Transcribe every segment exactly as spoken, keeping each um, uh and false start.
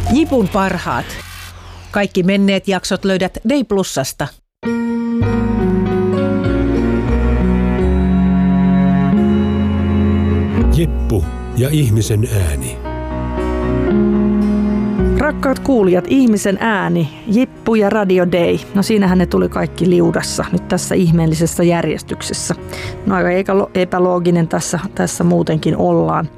Jipun parhaat. Kaikki menneet jaksot löydät Day Plusasta. Jippu ja ihmisen ääni. Rakkaat kuulijat, ihmisen ääni, Jippu ja Radio Day. No siinähän ne tuli kaikki liudassa nyt tässä ihmeellisessä järjestyksessä. No aika epälooginen tässä, tässä muutenkin ollaan.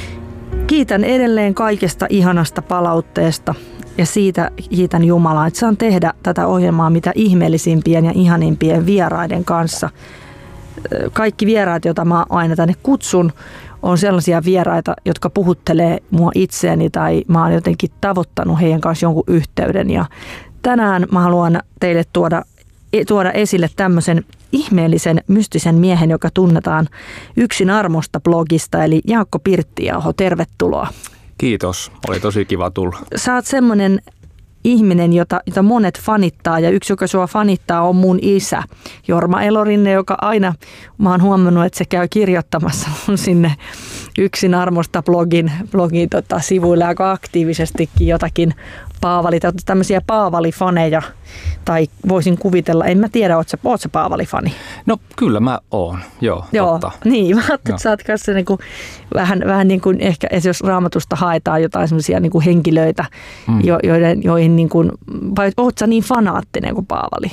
Kiitän edelleen kaikesta ihanasta palautteesta ja siitä kiitän Jumalaa, että saan tehdä tätä ohjelmaa mitä ihmeellisimpien ja ihanimpien vieraiden kanssa. Kaikki vieraat, joita mä aina tänne kutsun, on sellaisia vieraita, jotka puhuttelee mua itseäni tai mä oon jotenkin tavoittanut heidän kanssa jonkun yhteyden. Ja tänään mä haluan teille tuoda, tuoda esille tämmöisen ihmeellisen mystisen miehen, joka tunnetaan Yksin armosta blogista, eli Jaakko Pirttiaho. Tervetuloa. Kiitos, oli tosi kiva tulla. Sä oot semmoinen ihminen, jota, jota monet fanittaa, ja yksi, joka sua fanittaa, on mun isä, Jorma Elorinne, joka aina, mä oon huomannut, että se käy kirjoittamassa mun sinne Yksin armosta blogin, blogin tota, sivuille aika aktiivisestikin jotakin Paavali, tai tämmöisiä Paavali-faneja, tai voisin kuvitella, en mä tiedä, oot sä, oot sä Paavali-fani? No kyllä mä oon, joo, joo totta. Niin, mä ajattelin, että sä oot kanssa niin kuin, vähän, vähän niin kuin ehkä, jos Raamatusta haetaan jotain semmoisia niin kuin henkilöitä, mm. jo, joiden, joihin niin kuin, vai oot sä niin fanaattinen kuin Paavali?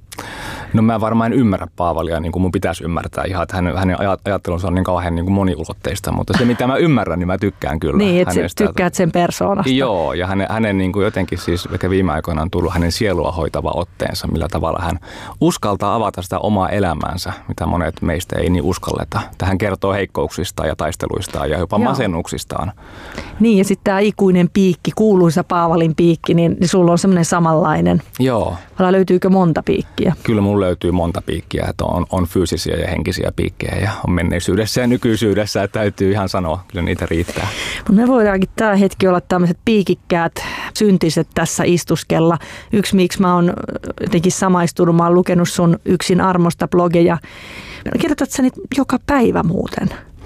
No mä varmaan en ymmärrä Paavalia niin kuin mun pitäisi ymmärtää ihan, että hänen, hänen ajattelunsa on niin kauhean niin kuin moniulotteista, mutta se mitä mä ymmärrän, niin mä tykkään kyllä. Niin, että tykkäät sen persoonasta. Joo, ja hänen, hänen niin kuin jotenkin siis, ehkä viime aikoina on tullut hänen sielua hoitava otteensa, millä tavalla hän uskaltaa avata sitä omaa elämäänsä, mitä monet meistä ei niin uskalleta. Hän kertoo heikkouksistaan ja taisteluistaan ja jopa Joo. masennuksistaan. Niin, ja sitten tämä ikuinen piikki, kuuluisa Paavalin piikki, niin, niin sulla on semmoinen samanlainen. Joo. Vai löytyykö monta piikkiä? Kyllä mulla löytyy monta piikkiä, että on, on fyysisiä ja henkisiä piikkejä ja on menneisyydessä ja nykyisyydessä, että täytyy ihan sanoa, kyllä niitä riittää. Mutta me voidaankin tämä hetki olla tämmöiset piikikkäät syntiset tässä istuskella. Yksi, miksi mä oon jotenkin samaistunut, mä oon lukenut sun Yksin armosta blogeja. Kirjoitat sä niitä joka päivä muuten?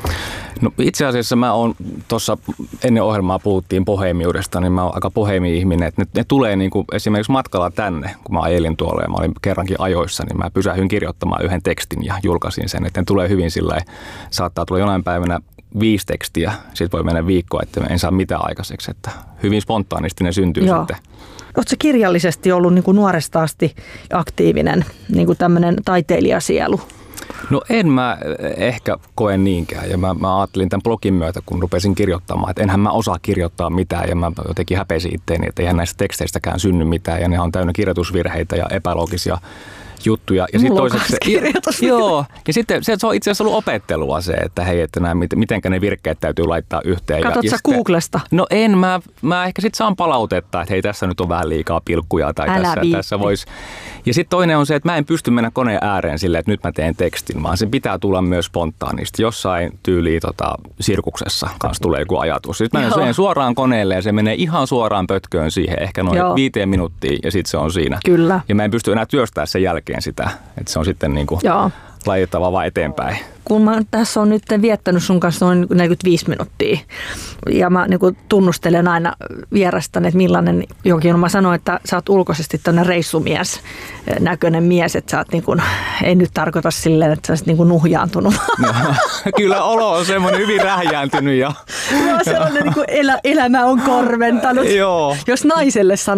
No itse asiassa mä oon tuossa ennen ohjelmaa puhuttiin boheemiudesta, niin mä oon aika boheemi-ihminen, että ne, ne tulee niin kuin esimerkiksi matkalla tänne, kun mä ajelin tuolla ja mä olin kerrankin ajoissa, niin mä pysähdyin kirjoittamaan yhden tekstin ja julkaisin sen, että ne tulee hyvin sillä saattaa tulla jonain päivänä viisi tekstiä, sit voi mennä viikko, että en saa mitään aikaiseksi, että hyvin spontaanisti ne syntyy Joo. sitten. Oletko sä kirjallisesti ollut niin kuin nuoresta asti aktiivinen, niin kuin tämmöinen taiteilijasielu? No en mä ehkä koe niinkään ja mä, mä ajattelin tämän blogin myötä, kun rupesin kirjoittamaan, että enhän mä osaa kirjoittaa mitään ja mä jotenkin häpesin itteeni, että eihän näistä teksteistäkään synny mitään ja ne on täynnä kirjoitusvirheitä ja epäloogisia juttuja. Ja Mulla sitten toiseksi se, joo, ja sitten se on itse asiassa ollut opettelua se, että hei, että nämä, mitenkä ne virkkeet täytyy laittaa yhteen. Katsot ja, sä ja sitten, Googlesta? No en, mä, mä ehkä sitten saan palautetta, että hei, tässä nyt on vähän liikaa pilkkuja tai Älä tässä, tässä voisi. Ja sitten toinen on se, että mä en pysty mennä koneen ääreen silleen, että nyt mä teen tekstin, vaan se pitää tulla myös spontaanisti. Jossain tyyliin tota, sirkuksessa kanssa tulee joku ajatus. Sitten mä menen suoraan koneelle ja se menee ihan suoraan pötköön siihen, ehkä noin Joo. viiteen minuuttiin ja sitten se on siinä. Kyllä. Ja mä en pysty enää työstää sen jälkeen sitä, että se on sitten niin kuin laitettava vaan eteenpäin. Kun mä tässä on nyt viettänyt sun kanssa noin neljäkymmentäviisi minuuttia ja mä niin kuin tunnustelen aina vierastani, että millainen jokin on. Mä sanoin, että sä oot ulkoisesti tämmöinen reissumies näköinen mies, että sä oot niin kuin, ei nyt tarkoita silleen, että sä oot niin kuin nuhjaantunut. No, kyllä olo on semmoinen hyvin rähjääntynyt. Ja, no, sellainen niin kuin elä, elämä on korventanut. Joo. Jos naiselle sanoo